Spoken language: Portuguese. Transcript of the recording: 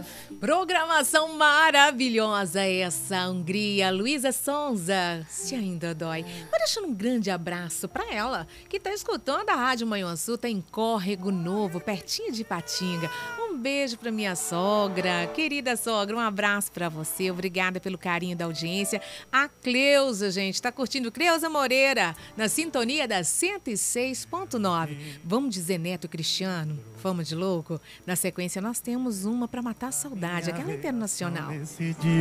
Programação maravilhosa essa, Hungria, Luísa Sonza, se ainda dói. Vou deixando um grande abraço para ela, que tá escutando a Rádio Manhuaçu, tá em Córrego Novo, pertinho de Ipatinga. Um beijo para minha sogra, querida sogra, um abraço para você, obrigada pelo carinho da audiência. A Cleusa, gente, tá curtindo Cleusa Moreira, na sintonia da 106.9. Vamos dizer Neto Cristiano, fama de louco? Na sequência nós temos uma para matar a saudade, aquela internacional.